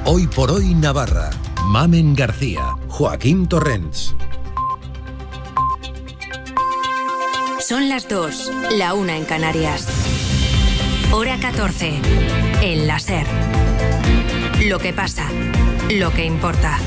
Hoy por hoy Navarra. Mamen García, Joaquín Torrents. Son las 2, la 1 en Canarias. Hora 14, en la SER. Lo que pasa, lo que importa.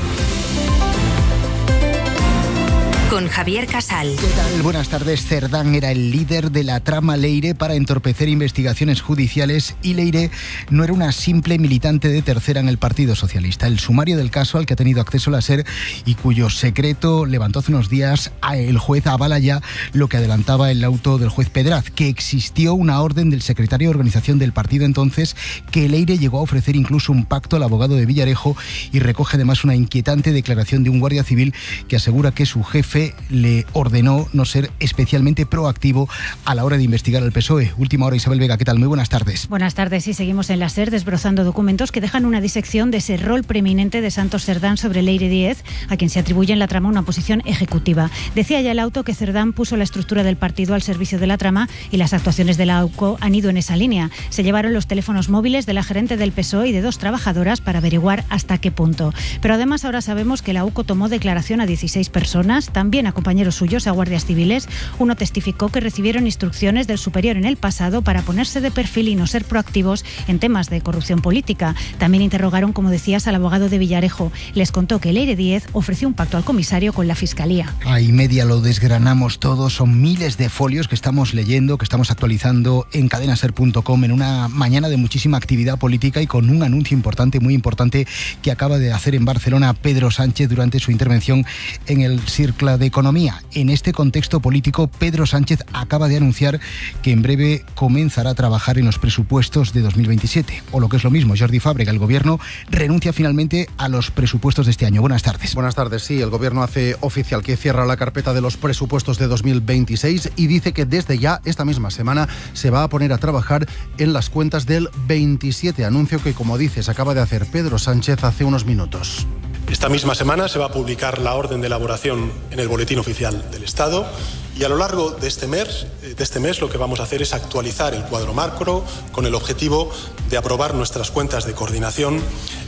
Con Javier Casal. ¿Qué tal? Buenas tardes. Cerdán era el líder de la trama Leire para entorpecer investigaciones judiciales y Leire no era una simple militante de tercera en el Partido Socialista. El sumario del caso al que ha tenido acceso la SER y cuyo secreto levantó hace unos días el juez avala ya lo que adelantaba el auto del juez Pedraz, que existió una orden del secretario de organización del partido entonces que Leire llegó a ofrecer incluso un pacto al abogado de Villarejo y recoge además una inquietante declaración de un guardia civil que asegura que su jefe le ordenó no ser especialmente proactivo a la hora de investigar al PSOE. Última hora, Isabel Vega, ¿qué tal? Muy buenas tardes. Buenas tardes, y seguimos en la SER desbrozando documentos que dejan una disección de ese rol preeminente de Santos Cerdán sobre Leire Díez, a quien se atribuye en la trama una posición ejecutiva. Decía ya el auto que Cerdán puso la estructura del partido al servicio de la trama y las actuaciones de la AUCO han ido en esa línea. Se llevaron los teléfonos móviles de la gerente del PSOE y de 2 trabajadoras para averiguar hasta qué punto. Pero además ahora sabemos que la AUCO tomó declaración a 16 personas, también a compañeros suyos, a guardias civiles. Uno testificó que recibieron instrucciones del superior en el pasado para ponerse de perfil y no ser proactivos en temas de corrupción política. También interrogaron, como decías, al abogado de Villarejo. Les contó que Leire Díez ofreció un pacto al comisario con la Fiscalía. Ahí media lo desgranamos todo. Son miles de folios que estamos leyendo, que estamos actualizando en cadenaser.com en una mañana de muchísima actividad política y con un anuncio importante, muy importante, que acaba de hacer en Barcelona Pedro Sánchez durante su intervención en el Cercle d'Economia. En este contexto político, Pedro Sánchez acaba de anunciar que en breve comenzará a trabajar en los presupuestos de 2027. O lo que es lo mismo, Jordi Fàbrega, el gobierno renuncia finalmente a los presupuestos de este año. Buenas tardes. Buenas tardes, sí. El gobierno hace oficial que cierra la carpeta de los presupuestos de 2026 y dice que desde ya, esta misma semana, se va a poner a trabajar en las cuentas del 27. Anuncio que, como dices, acaba de hacer Pedro Sánchez hace unos minutos. Esta misma semana se va a publicar la orden de elaboración en el Boletín Oficial del Estado y a lo largo de este mes lo que vamos a hacer es actualizar el cuadro macro con el objetivo de aprobar nuestras cuentas de coordinación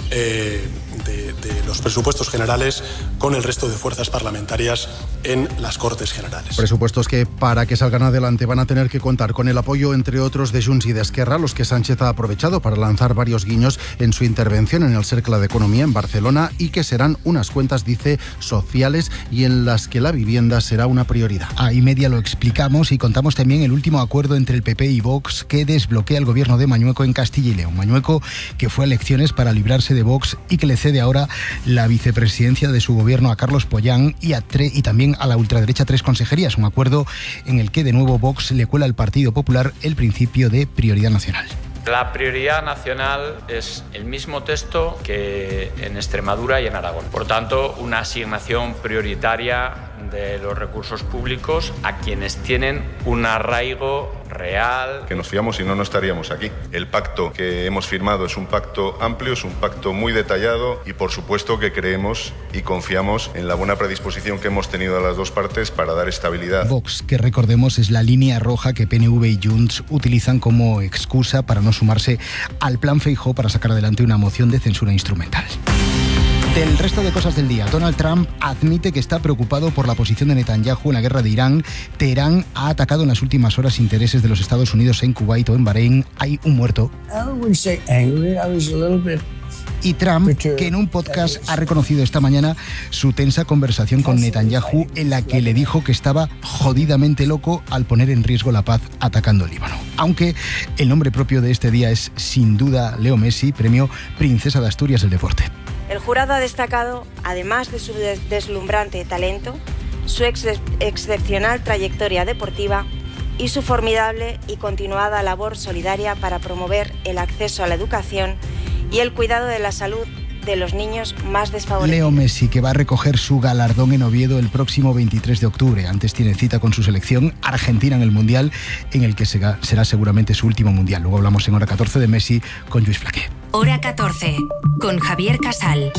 de los presupuestos generales con el resto de fuerzas parlamentarias en las Cortes Generales. Presupuestos que, para que salgan adelante, van a tener que contar con el apoyo, entre otros, de Junts y de Esquerra, los que Sánchez ha aprovechado para lanzar varios guiños en su intervención en el Cercle d'Economia en Barcelona y que serán unas cuentas, dice, sociales y en las que la vivienda será una prioridad. Ahí media lo explicamos y contamos también el último acuerdo entre el PP y Vox que desbloquea el gobierno de Mañueco en Castilla y León. Mañueco, que fue a elecciones para librarse de Vox y que le cede ahora la vicepresidencia de su gobierno a Carlos Pollán y también a la ultraderecha 3 consejerías. Un acuerdo en el que de nuevo Vox le cuela al Partido Popular el principio de prioridad nacional. La prioridad nacional es el mismo texto que en Extremadura y en Aragón. Por tanto, una asignación prioritaria de los recursos públicos a quienes tienen un arraigo real. Que nos fiamos y no estaríamos aquí. El pacto que hemos firmado es un pacto amplio, es un pacto muy detallado y por supuesto que creemos y confiamos en la buena predisposición que hemos tenido a las dos partes para dar estabilidad. Vox, que recordemos es la línea roja que PNV y Junts utilizan como excusa para no sumarse al plan Feijóo para sacar adelante una moción de censura instrumental. Del resto de cosas del día, Donald Trump admite que está preocupado por la posición de Netanyahu en la guerra de Irán. Teherán ha atacado en las últimas horas intereses de los Estados Unidos en Kuwait o en Bahrein. Hay un muerto. Y Trump, que en un podcast ha reconocido esta mañana su tensa conversación con Netanyahu en la que le dijo que estaba jodidamente loco al poner en riesgo la paz atacando el Líbano. Aunque el nombre propio de este día es sin duda Leo Messi, premio Princesa de Asturias del deporte. El jurado ha destacado, además de su deslumbrante talento, su excepcional trayectoria deportiva y su formidable y continuada labor solidaria para promover el acceso a la educación y el cuidado de la salud de los niños más desfavorecidos. Leo Messi, que va a recoger su galardón en Oviedo el próximo 23 de octubre. Antes tiene cita con su selección Argentina en el Mundial, en el que será seguramente su último Mundial. Luego hablamos en Hora 14 de Messi con Lluís Flaqué. Hora 14, con Javier Casal.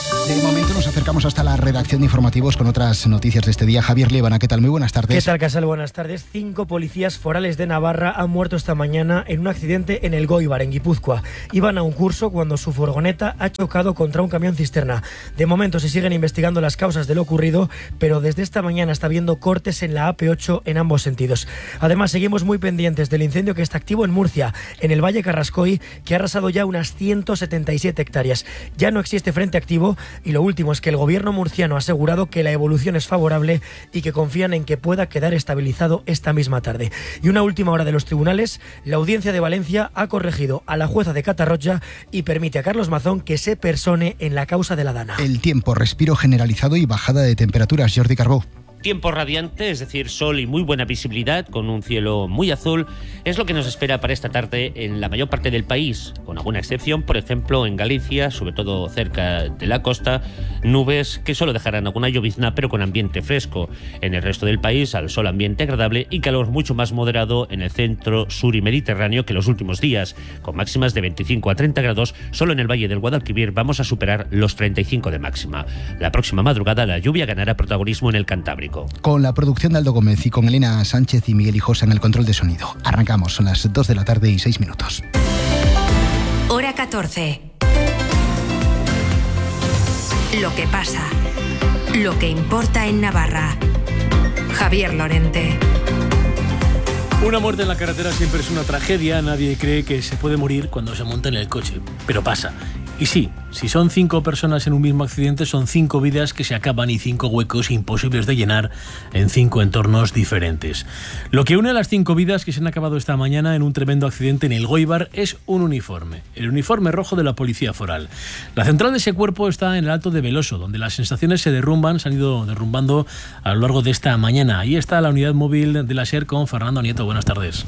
De momento nos acercamos hasta la redacción de informativos con otras noticias de este día. Javier Líbana, ¿qué tal? Muy buenas tardes. ¿Qué tal, Casal? Buenas tardes. 5 policías forales de Navarra han muerto esta mañana en un accidente en el Goibar, en Guipúzcoa. Iban a un curso cuando su furgoneta ha chocado contra un camión cisterna. De momento se siguen investigando las causas de lo ocurrido, pero desde esta mañana está habiendo cortes en la AP8 en ambos sentidos. Además, seguimos muy pendientes del incendio que está activo en Murcia, en el Valle Carrascoy, que ha arrasado ya unas 177 hectáreas. Ya no existe frente activo. Y lo último es que el gobierno murciano ha asegurado que la evolución es favorable y que confían en que pueda quedar estabilizado esta misma tarde. Y una última hora de los tribunales, la Audiencia de Valencia ha corregido a la jueza de Catarroja y permite a Carlos Mazón que se persone en la causa de la Dana. El tiempo, respiro generalizado y bajada de temperaturas. Jordi Carbó. Tiempo radiante, es decir, sol y muy buena visibilidad, con un cielo muy azul, es lo que nos espera para esta tarde en la mayor parte del país, con alguna excepción, por ejemplo, en Galicia, sobre todo cerca de la costa, nubes que solo dejarán alguna llovizna, pero con ambiente fresco. En el resto del país, al sol ambiente agradable y calor mucho más moderado en el centro, sur y mediterráneo que los últimos días, con máximas de 25 a 30 grados, solo en el Valle del Guadalquivir vamos a superar los 35 de máxima. La próxima madrugada la lluvia ganará protagonismo en el Cantábrico. Con la producción de Aldo Gómez y con Elena Sánchez y Miguel Hijosa en el control de sonido. Arrancamos, son las 2 de la tarde y 6 minutos. Hora 14. Lo que pasa. Lo que importa en Navarra. Javier Lorente. Una muerte en la carretera siempre es una tragedia. Nadie cree que se puede morir cuando se monta en el coche, pero pasa. Y sí, si son 5 personas en un mismo accidente, son 5 vidas que se acaban y 5 huecos imposibles de llenar en 5 entornos diferentes. Lo que une a las 5 vidas que se han acabado esta mañana en un tremendo accidente en el Goibar es un uniforme, el uniforme rojo de la Policía Foral. La central de ese cuerpo está en el Alto de Veloso, donde las sensaciones se han ido derrumbando a lo largo de esta mañana. Ahí está la unidad móvil de la SER con Fernando Nieto. Buenas tardes.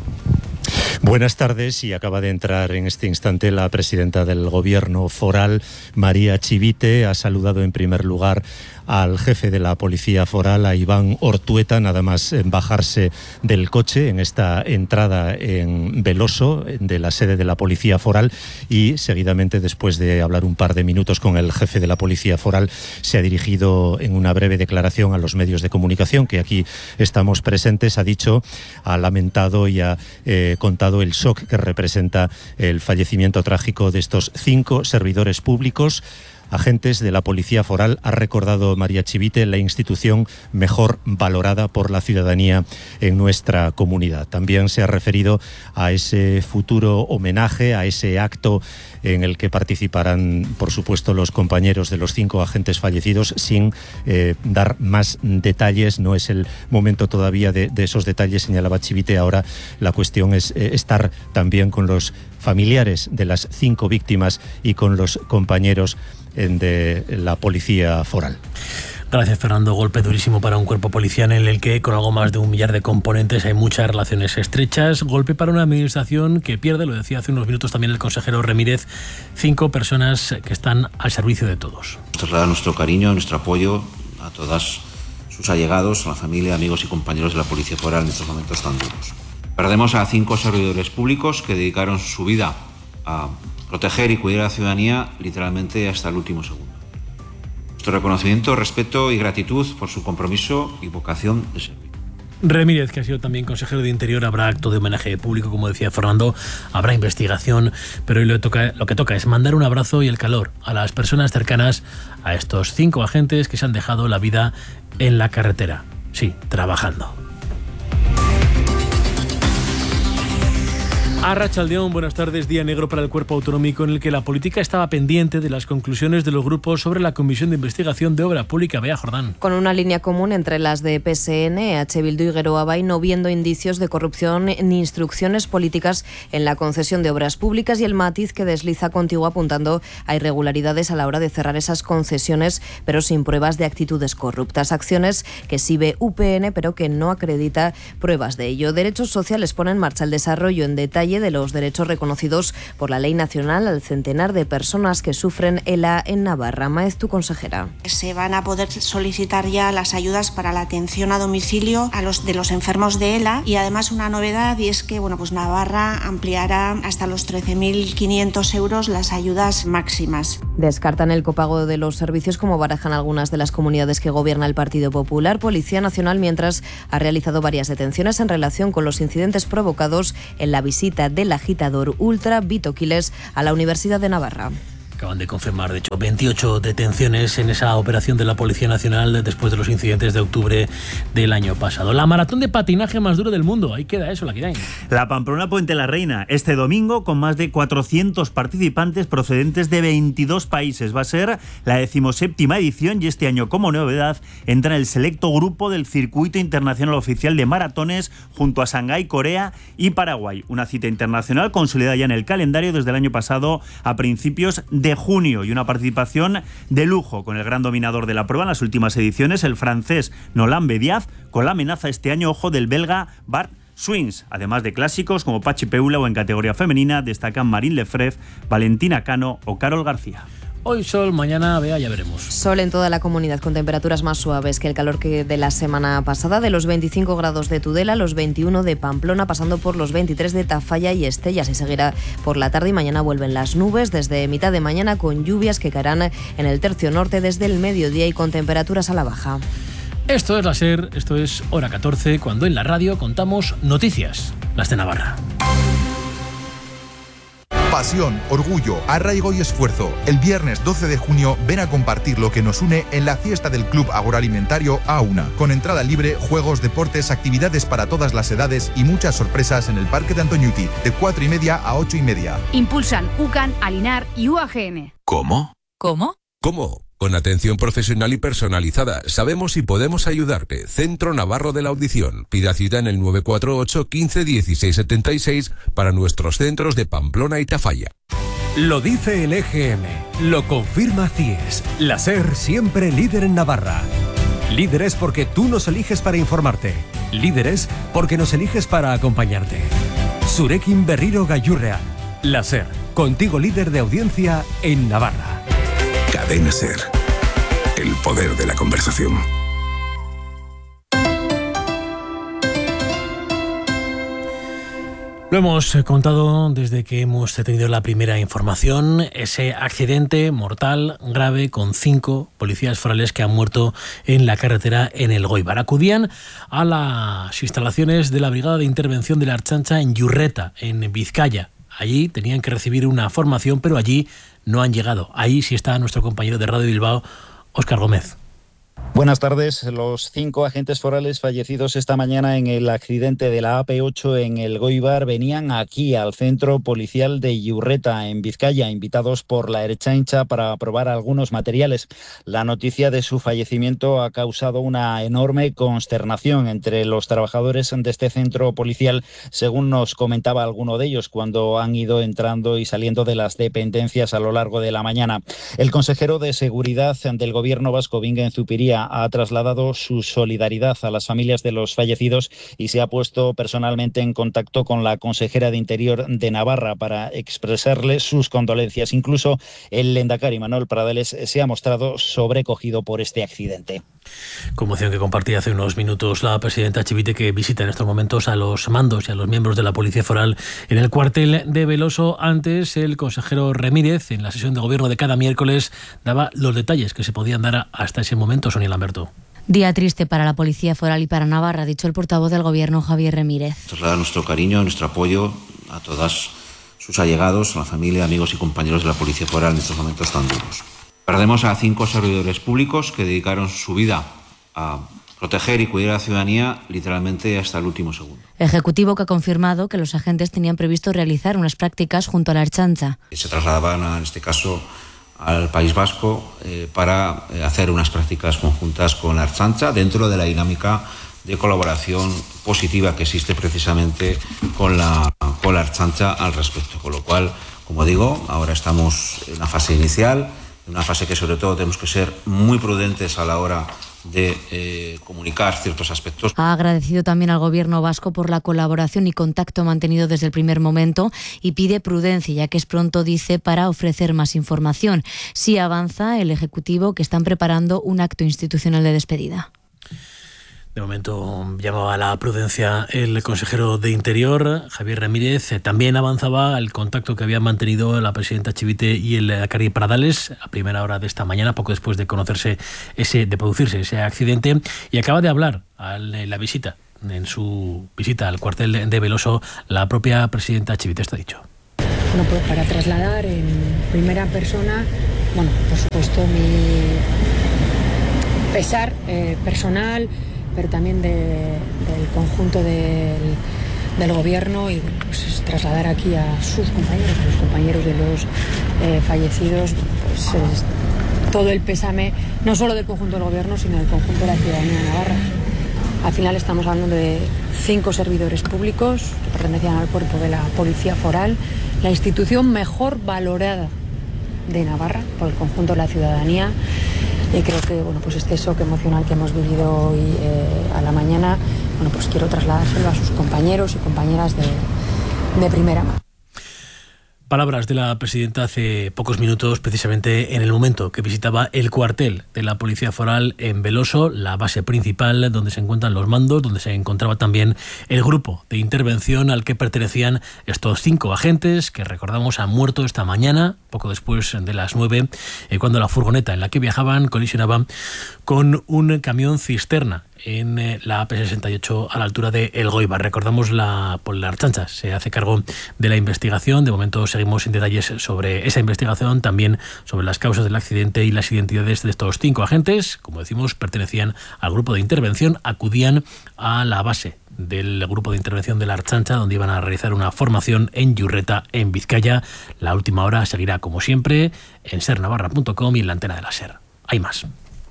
Buenas tardes, y acaba de entrar en este instante la presidenta del Gobierno foral, María Chivite. Ha saludado en primer lugar al jefe de la Policía Foral, a Iván Ortueta, nada más bajarse del coche en esta entrada en Veloso de la sede de la Policía Foral, y seguidamente, después de hablar un par de minutos con el jefe de la Policía Foral, se ha dirigido en una breve declaración a los medios de comunicación que aquí estamos presentes. Ha lamentado y ha contado el shock que representa el fallecimiento trágico de estos 5 servidores públicos, agentes de la Policía Foral. Ha recordado María Chivite la institución mejor valorada por la ciudadanía en nuestra comunidad. También se ha referido a ese futuro homenaje, a ese acto en el que participarán, por supuesto, los compañeros de los 5 agentes fallecidos, sin dar más detalles. No es el momento todavía de esos detalles, señalaba Chivite. Ahora la cuestión es estar también con los familiares de las 5 víctimas y con los compañeros de la Policía Foral. Gracias, Fernando. Golpe durísimo para un cuerpo policial en el que, con algo más de 1 millar de componentes, hay muchas relaciones estrechas. Golpe para una administración que pierde, lo decía hace unos minutos también el consejero Remírez, 5 personas que están al servicio de todos. Trasladar nuestro cariño, nuestro apoyo a todos sus allegados, a la familia, amigos y compañeros de la Policía Foral en estos momentos tan duros. Perdemos a 5 servidores públicos que dedicaron su vida a proteger y cuidar a la ciudadanía literalmente hasta el último segundo. Nuestro reconocimiento, respeto y gratitud por su compromiso y vocación de servir. Remírez, que ha sido también consejero de Interior, habrá acto de homenaje público, como decía Fernando, habrá investigación, pero hoy lo que toca es mandar un abrazo y el calor a las personas cercanas a estos 5 agentes que se han dejado la vida en la carretera. Sí, trabajando. Arratsaldeón, buenas tardes. Día negro para el cuerpo autonómico, en el que la política estaba pendiente de las conclusiones de los grupos sobre la Comisión de Investigación de Obra Pública. Bea Jordán. Con una línea común entre las de PSN, EH Bildu y Geroa Bai, no viendo indicios de corrupción ni instrucciones políticas en la concesión de obras públicas, y el matiz que desliza contigo apuntando a irregularidades a la hora de cerrar esas concesiones, pero sin pruebas de actitudes corruptas. Acciones que sí ve UPN, pero que no acredita pruebas de ello. Derechos Sociales pone en marcha el desarrollo en detalle detalle de los derechos reconocidos por la Ley Nacional al centenar de personas que sufren ELA en Navarra. Maez, tu consejera. Se van a poder solicitar ya las ayudas para la atención a domicilio de los enfermos de ELA, y además una novedad, y es que Navarra ampliará hasta los 13.500 euros las ayudas máximas. Descartan el copago de los servicios, como barajan algunas de las comunidades que gobierna el Partido Popular. Policía Nacional, mientras, ha realizado varias detenciones en relación con los incidentes provocados en la visita del agitador ultra Vito Quiles a la Universidad de Navarra. Acaban de confirmar, de hecho, 28 detenciones en esa operación de la Policía Nacional después de los incidentes de octubre del año pasado. La maratón de patinaje más dura del mundo. Ahí queda eso, Laquirain. La Pamplona Puente la Reina, este domingo, con más de 400 participantes procedentes de 22 países. Va a ser la 17ª edición y este año, como novedad, entra en el selecto grupo del Circuito Internacional Oficial de Maratones junto a Shanghái, Corea y Paraguay. Una cita internacional consolidada ya en el calendario desde el año pasado a principios de junio, y una participación de lujo con el gran dominador de la prueba en las últimas ediciones, el francés Nolan Bediaz, con la amenaza este año, ojo, del belga Bart Swings. Además de clásicos como Pachi Peula, o en categoría femenina destacan Marine Lefebvre, Valentina Cano o Carol García. Hoy sol, mañana ya veremos. Sol en toda la comunidad, con temperaturas más suaves que el calor que de la semana pasada, de los 25 grados de Tudela, los 21 de Pamplona, pasando por los 23 de Tafalla y Estella. Se seguirá por la tarde y mañana vuelven las nubes desde mitad de mañana, con lluvias que caerán en el tercio norte desde el mediodía y con temperaturas a la baja. Esto es la SER, esto es Hora 14, cuando en la radio contamos noticias, las de Navarra. Pasión, orgullo, arraigo y esfuerzo. El viernes 12 de junio ven a compartir lo que nos une en la fiesta del Club Agroalimentario A1. Con entrada libre, juegos, deportes, actividades para todas las edades y muchas sorpresas en el Parque de Antoñuti, de 4:30 a 8:30. Impulsan UCAN, Alinar y UAGN. ¿Cómo? ¿Cómo? ¿Cómo? Con atención profesional y personalizada. Sabemos y podemos ayudarte. Centro Navarro de la Audición. Pida cita en el 948 15 16 76 para nuestros centros de Pamplona y Tafalla. Lo dice el EGM. Lo confirma CIES. La SER, siempre líder en Navarra. Líderes porque tú nos eliges para informarte. Líderes porque nos eliges para acompañarte. Zurekin Berriro Gaiurrea. La SER, contigo líder de audiencia en Navarra. Cadena SER. El poder de la conversación. Lo hemos contado desde que hemos tenido la primera información, ese accidente mortal grave con 5 policías forales que han muerto en la carretera en el Goibar. Acudían a las instalaciones de la Brigada de Intervención de la Ertzaintza en Yurreta, en Vizcaya. Allí tenían que recibir una formación, pero allí no han llegado. Ahí sí está nuestro compañero de Radio Bilbao, Óscar Gómez. Buenas tardes. Los 5 agentes forales fallecidos esta mañana en el accidente de la AP8 en el Goibar venían aquí al centro policial de Yurreta, en Vizcaya, invitados por la Ertzaintza para probar algunos materiales. La noticia de su fallecimiento ha causado una enorme consternación entre los trabajadores de este centro policial, según nos comentaba alguno de ellos cuando han ido entrando y saliendo de las dependencias a lo largo de la mañana. El consejero de Seguridad del Gobierno vasco, Bingen Zupiria, ha trasladado su solidaridad a las familias de los fallecidos y se ha puesto personalmente en contacto con la consejera de Interior de Navarra para expresarle sus condolencias. Incluso el lehendakari Manuel Pradales se ha mostrado sobrecogido por este accidente. Conmoción que compartía hace unos minutos la presidenta Chivite, que visita en estos momentos a los mandos y a los miembros de la Policía Foral en el cuartel de Veloso. Antes, el consejero Remírez, en la sesión de gobierno de cada miércoles, daba los detalles que se podían dar hasta ese momento. Sonia Lamberto. Día triste para la Policía Foral y para Navarra, ha dicho el portavoz del Gobierno, Javier Remírez. Trasladar nuestro cariño, nuestro apoyo a todas sus allegados, a la familia, amigos y compañeros de la Policía Foral en estos momentos tan duros. Perdemos a 5 servidores públicos que dedicaron su vida a proteger y cuidar a la ciudadanía literalmente hasta el último segundo. Ejecutivo que ha confirmado que los agentes tenían previsto realizar unas prácticas junto a la Ertzaintza. Se trasladaban, en este caso, al País Vasco para hacer unas prácticas conjuntas con la Ertzaintza dentro de la dinámica de colaboración positiva que existe precisamente con la Ertzaintza al respecto. Con lo cual, como digo, ahora estamos en la fase inicial, en una fase que sobre todo tenemos que ser muy prudentes a la hora de comunicar ciertos aspectos. Ha agradecido también al Gobierno vasco por la colaboración y contacto mantenido desde el primer momento y pide prudencia, ya que es pronto, dice, para ofrecer más información. Sí avanza el Ejecutivo que están preparando un acto institucional de despedida. De momento llamaba a la prudencia el consejero de Interior, Javier Ramírez. También avanzaba el contacto que habían mantenido la presidenta Chivite y el lehendakari Pradales a primera hora de esta mañana, poco después de producirse ese accidente. Y acaba de hablar en su visita al cuartel de Veloso, la propia presidenta Chivite. Esto ha dicho. Bueno, pues para trasladar en primera persona, bueno, por supuesto, mi pesar personal, pero también del conjunto del Gobierno, y pues trasladar aquí a sus compañeros, a los compañeros de los fallecidos, pues todo el pésame, no solo del conjunto del Gobierno, sino del conjunto de la ciudadanía de Navarra. Al final estamos hablando de 5 servidores públicos que pertenecían al cuerpo de la Policía Foral, la institución mejor valorada de Navarra por el conjunto de la ciudadanía. Y creo que pues este shock emocional que hemos vivido hoy a la mañana, pues quiero trasladárselo a sus compañeros y compañeras de primera mano. Palabras de la presidenta hace pocos minutos, precisamente en el momento que visitaba el cuartel de la Policía Foral en Veloso, la base principal donde se encuentran los mandos, donde se encontraba también el grupo de intervención al que pertenecían estos 5 agentes que, recordamos, han muerto esta mañana, poco después de las 9, cuando la furgoneta en la que viajaban colisionaba con un camión cisterna en la AP68 a la altura de El Goibar. Recordamos, la Ertzaintza se hace cargo de la investigación. De momento seguimos sin detalles sobre esa investigación, también sobre las causas del accidente y las identidades de estos 5 agentes. Como decimos, pertenecían al grupo de intervención, acudían a la base del grupo de intervención de la Ertzaintza, donde iban a realizar una formación en Iurreta, en Vizcaya. La última hora seguirá, como siempre, en sernavarra.com y en la antena de la SER. Hay más.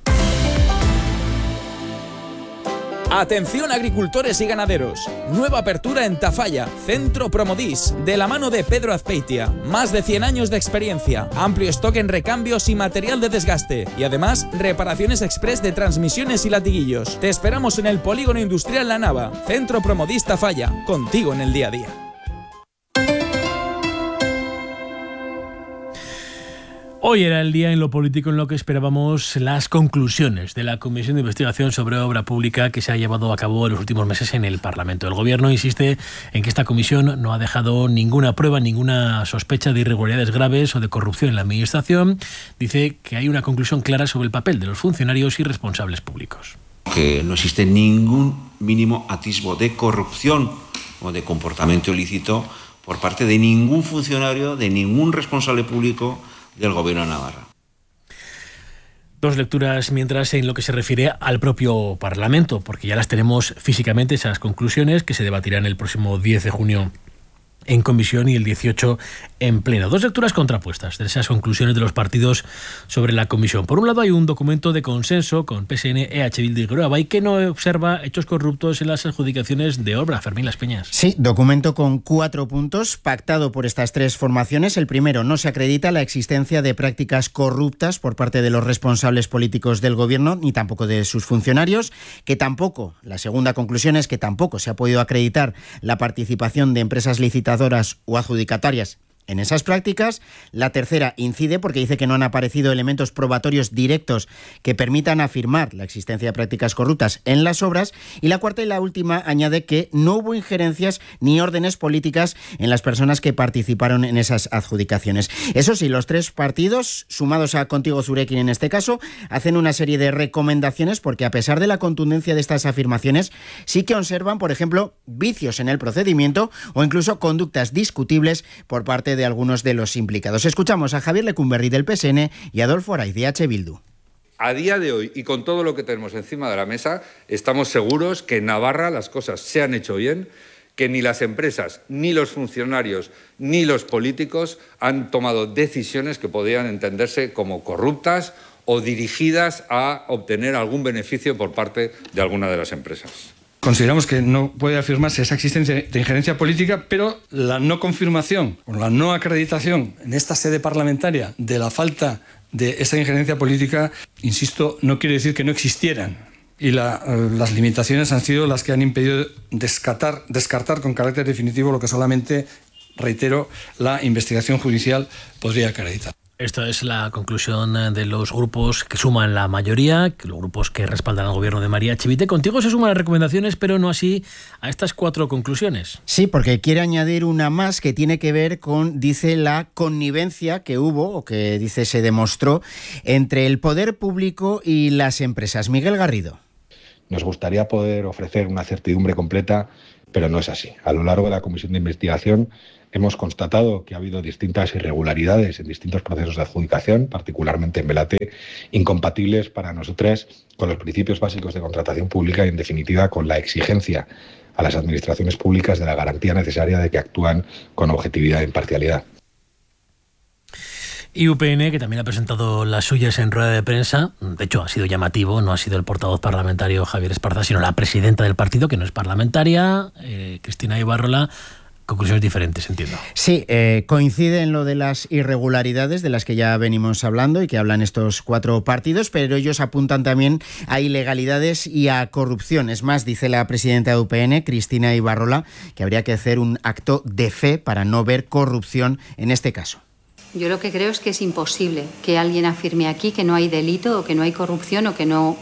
Atención agricultores y ganaderos, nueva apertura en Tafalla, Centro Promodis, de la mano de Pedro Azpeitia. Más de 100 años de experiencia, amplio stock en recambios y material de desgaste, y además reparaciones express de transmisiones y latiguillos. Te esperamos en el Polígono Industrial La Nava. Centro Promodis Tafalla, contigo en el día a día. Hoy era el día en lo político en lo que esperábamos las conclusiones de la Comisión de Investigación sobre Obra Pública que se ha llevado a cabo en los últimos meses en el Parlamento. El Gobierno insiste en que esta comisión no ha dejado ninguna prueba, ninguna sospecha de irregularidades graves o de corrupción en la Administración. Dice que hay una conclusión clara sobre el papel de los funcionarios y responsables públicos. Que no existe ningún mínimo atisbo de corrupción o de comportamiento ilícito por parte de ningún funcionario, de ningún responsable público del Gobierno de Navarra. 2 lecturas mientras en lo que se refiere al propio Parlamento, porque ya las tenemos físicamente, esas conclusiones que se debatirán el próximo 10 de junio en comisión y el 18 en pleno. 2 lecturas contrapuestas de esas conclusiones de los partidos sobre la comisión. Por un lado, hay un documento de consenso con PSN, EH Bildu y Geroa que no observa hechos corruptos en las adjudicaciones de obra. Fermín Las Peñas. Sí, documento con 4 puntos, pactado por estas 3 formaciones. El primero, no se acredita la existencia de prácticas corruptas por parte de los responsables políticos del Gobierno, ni tampoco de sus funcionarios. La segunda conclusión es que tampoco se ha podido acreditar la participación de empresas licitadoras o adjudicatarias en esas prácticas. La tercera incide porque dice que no han aparecido elementos probatorios directos que permitan afirmar la existencia de prácticas corruptas en las obras. Y la cuarta y la última añade que no hubo injerencias ni órdenes políticas en las personas que participaron en esas adjudicaciones. Eso sí, los 3 partidos, sumados a Contigo Zurekin en este caso, hacen una serie de recomendaciones porque, a pesar de la contundencia de estas afirmaciones, sí que observan, por ejemplo, vicios en el procedimiento o incluso conductas discutibles por parte de algunos de los implicados. Escuchamos a Javier Lecumberri del PSN y Adolfo Araiz de EH Bildu. A día de hoy, y con todo lo que tenemos encima de la mesa, estamos seguros que en Navarra las cosas se han hecho bien, que ni las empresas, ni los funcionarios, ni los políticos han tomado decisiones que podían entenderse como corruptas o dirigidas a obtener algún beneficio por parte de alguna de las empresas. Consideramos que no puede afirmarse esa existencia de injerencia política, pero la no confirmación o la no acreditación en esta sede parlamentaria de la falta de esa injerencia política, insisto, no quiere decir que no existieran y las limitaciones han sido las que han impedido descartar con carácter definitivo lo que solamente, reitero, la investigación judicial podría acreditar. Esta es la conclusión de los grupos que suman la mayoría, los grupos que respaldan al gobierno de María Chivite. Contigo se suman las recomendaciones, pero no así a estas 4 conclusiones. Sí, porque quiere añadir una más que tiene que ver con, dice, la connivencia que hubo, o que dice se demostró, entre el poder público y las empresas. Miguel Garrido. Nos gustaría poder ofrecer una certidumbre completa, pero no es así. A lo largo de la comisión de investigación hemos constatado que ha habido distintas irregularidades en distintos procesos de adjudicación, particularmente en Belate, incompatibles para nosotros con los principios básicos de contratación pública y, en definitiva, con la exigencia a las administraciones públicas de la garantía necesaria de que actúan con objetividad e imparcialidad. Y UPN, que también ha presentado las suyas en rueda de prensa, de hecho ha sido llamativo, no ha sido el portavoz parlamentario Javier Esparza, sino la presidenta del partido, que no es parlamentaria, Cristina Ibarrola. Conclusiones diferentes, entiendo. Sí, coincide en lo de las irregularidades de las que ya venimos hablando y que hablan estos 4 partidos, pero ellos apuntan también a ilegalidades y a corrupción. Es más, dice la presidenta de UPN, Cristina Ibarrola, que habría que hacer un acto de fe para no ver corrupción en este caso. Yo lo que creo es que es imposible que alguien afirme aquí que no hay delito o que no hay corrupción o que no...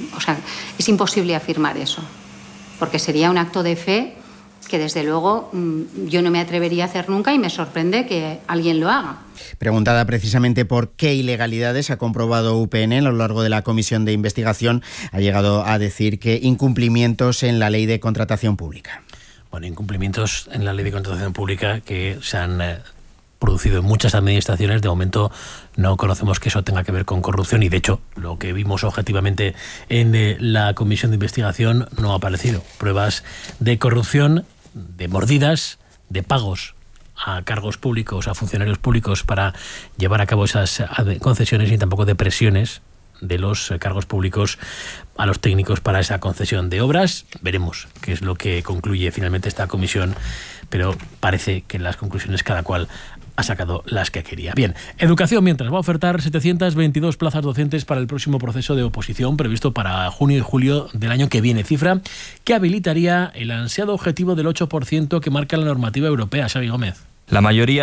es imposible afirmar eso, porque sería un acto de fe que desde luego yo no me atrevería a hacer nunca y me sorprende que alguien lo haga. Preguntada precisamente por qué ilegalidades ha comprobado UPN a lo largo de la comisión de investigación, ha llegado a decir que incumplimientos en la ley de contratación pública. Bueno, incumplimientos en la ley de contratación pública que se han producido en muchas administraciones. De momento no conocemos que eso tenga que ver con corrupción y, de hecho, lo que vimos objetivamente en la comisión de investigación no ha aparecido. Pruebas de corrupción, de mordidas, de pagos a cargos públicos, a funcionarios públicos para llevar a cabo esas concesiones, y tampoco de presiones de los cargos públicos a los técnicos para esa concesión de obras. Veremos qué es lo que concluye finalmente esta comisión, pero parece que en las conclusiones cada cual ha sacado las que quería. Bien, Educación, mientras, va a ofertar 722 plazas docentes para el próximo proceso de oposición previsto para junio y julio del año que viene, cifra que habilitaría el ansiado objetivo del 8% que marca la normativa europea. Xavi Gómez. La mayoría,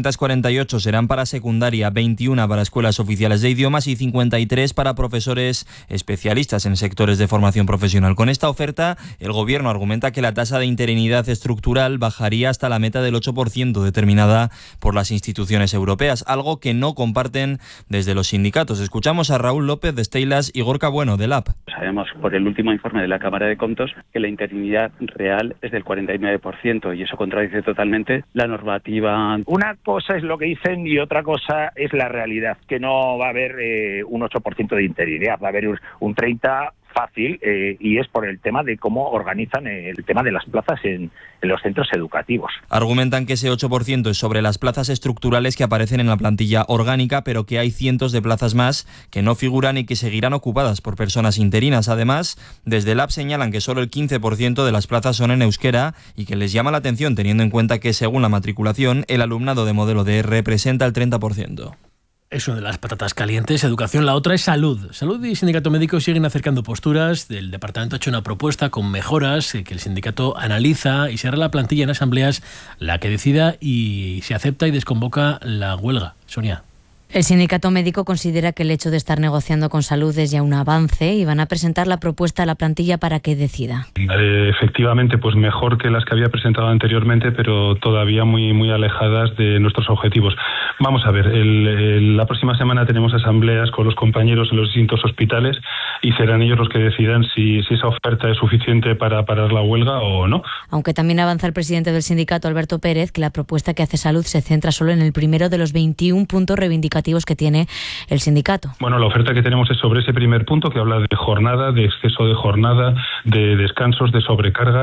648, serán para secundaria, 21 para escuelas oficiales de idiomas y 53 para profesores especialistas en sectores de formación profesional. Con esta oferta, el Gobierno argumenta que la tasa de interinidad estructural bajaría hasta la meta del 8% determinada por las instituciones europeas, algo que no comparten desde los sindicatos. Escuchamos a Raúl López de Steilas y Gorka Bueno de LAB. Sabemos por el último informe de la Cámara de Contos que la interinidad real es del 49% y eso contradice totalmente la normativa. Una cosa es lo que dicen y otra cosa es la realidad, que no va a haber un 8% de interinidad, va a haber un 30% fácil, y es por el tema de cómo organizan el tema de las plazas en los centros educativos. Argumentan que ese 8% es sobre las plazas estructurales que aparecen en la plantilla orgánica, pero que hay cientos de plazas más que no figuran y que seguirán ocupadas por personas interinas. Además, desde el LAB señalan que solo el 15% de las plazas son en euskera y que les llama la atención teniendo en cuenta que, según la matriculación, el alumnado de modelo D representa el 30%. Es una de las patatas calientes. Educación, la otra es salud. Salud y Sindicato Médico siguen acercando posturas. El departamento ha hecho una propuesta con mejoras que el sindicato analiza y será la plantilla en asambleas la que decida y se acepta y desconvoca la huelga. Sonia. El sindicato médico considera que el hecho de estar negociando con Salud es ya un avance y van a presentar la propuesta a la plantilla para que decida. Efectivamente, pues mejor que las que había presentado anteriormente, pero todavía muy alejadas de nuestros objetivos. Vamos a ver, la próxima semana tenemos asambleas con los compañeros en los distintos hospitales y serán ellos los que decidan si esa oferta es suficiente para parar la huelga o no. Aunque también avanza el presidente del sindicato, Alberto Pérez, que la propuesta que hace Salud se centra solo en el primero de los 21 puntos reivindicativos que tiene el sindicato. Bueno, la oferta que tenemos es sobre ese primer punto que habla de jornada, de exceso de jornada, de descansos, de sobrecarga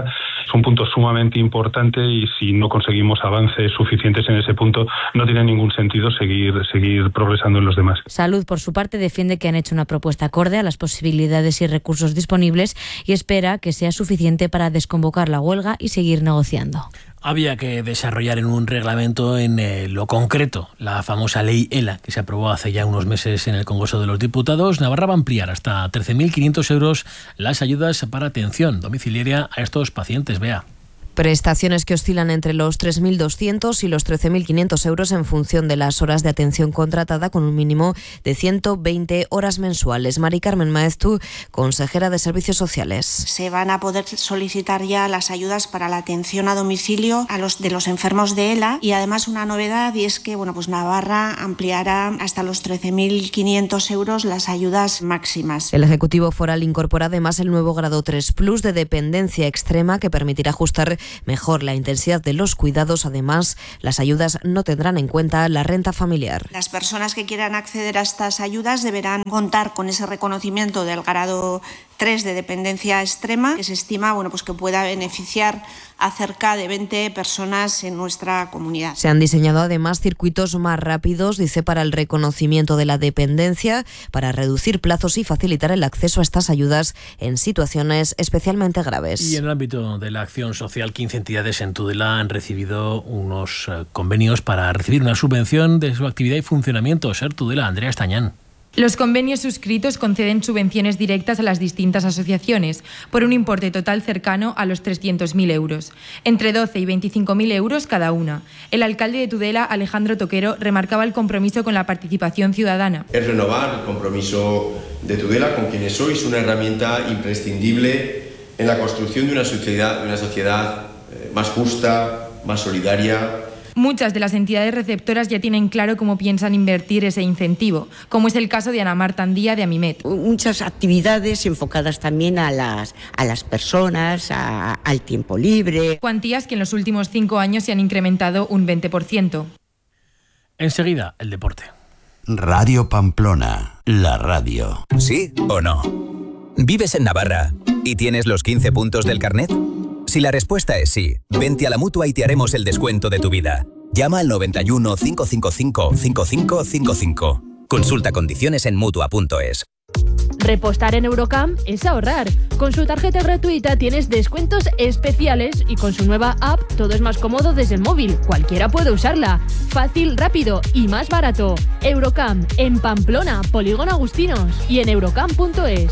Es un punto sumamente importante y si no conseguimos avances suficientes en ese punto, no tiene ningún sentido seguir progresando en los demás. Salud, por su parte, defiende que han hecho una propuesta acorde a las posibilidades y recursos disponibles y espera que sea suficiente para desconvocar la huelga y seguir negociando. Había que desarrollar en un reglamento en lo concreto la famosa ley ELA, que se aprobó hace ya unos meses en el Congreso de los Diputados. Navarra va a ampliar hasta 13.500 euros las ayudas para atención domiciliaria a estos pacientes. Vea. Prestaciones que oscilan entre los 3.200 y los 13.500 euros en función de las horas de atención contratada, con un mínimo de 120 horas mensuales. Mari Carmen Maeztu, consejera de Servicios Sociales. Se van a poder solicitar ya las ayudas para la atención a domicilio de los enfermos de ELA, y además una novedad, y es que Navarra ampliará hasta los 13.500 euros las ayudas máximas. El Ejecutivo Foral incorpora además el nuevo grado 3+ de dependencia extrema, que permitirá ajustar mejor la intensidad de los cuidados. Además, las ayudas no tendrán en cuenta la renta familiar. Las personas que quieran acceder a estas ayudas deberán contar con ese reconocimiento del grado 3 de dependencia extrema, que se estima que pueda beneficiar a cerca de 20 personas en nuestra comunidad. Se han diseñado además circuitos más rápidos, dice, para el reconocimiento de la dependencia, para reducir plazos y facilitar el acceso a estas ayudas en situaciones especialmente graves. Y en el ámbito de la acción social, 15 entidades en Tudela han recibido unos convenios para recibir una subvención de su actividad y funcionamiento. Ser Tudela, Andrea Estañán. Los convenios suscritos conceden subvenciones directas a las distintas asociaciones por un importe total cercano a los 300.000 euros, entre 12 y 25.000 euros cada una. El alcalde de Tudela, Alejandro Toquero, remarcaba el compromiso con la participación ciudadana. Es renovar el compromiso de Tudela con quienes sois una herramienta imprescindible en la construcción de una sociedad más justa, más solidaria. Muchas de las entidades receptoras ya tienen claro cómo piensan invertir ese incentivo, como es el caso de Ana Marta Andía de Amimet. Muchas actividades enfocadas también a las personas, al tiempo libre. Cuantías que en los últimos 5 años se han incrementado un 20%. Enseguida, el deporte. Radio Pamplona, la radio. ¿Sí o no? ¿Vives en Navarra y tienes los 15 puntos del carnet? Si la respuesta es sí, vente a la Mutua y te haremos el descuento de tu vida. Llama al 91 555 5555. Consulta condiciones en Mutua.es. Repostar en Eurocam es ahorrar. Con su tarjeta gratuita tienes descuentos especiales y con su nueva app todo es más cómodo desde el móvil. Cualquiera puede usarla. Fácil, rápido y más barato. Eurocam, en Pamplona, Polígono Agustinos y en eurocam.es.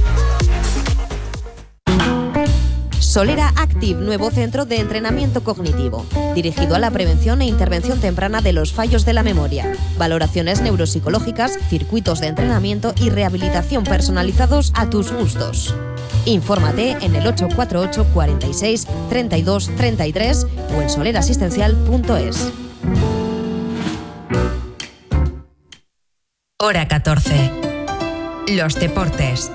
Solera Active, nuevo centro de entrenamiento cognitivo, dirigido a la prevención e intervención temprana de los fallos de la memoria, valoraciones neuropsicológicas, circuitos de entrenamiento y rehabilitación personalizados a tus gustos. Infórmate en el 848 46 32 33 o en solerasistencial.es. Hora 14. Los deportes.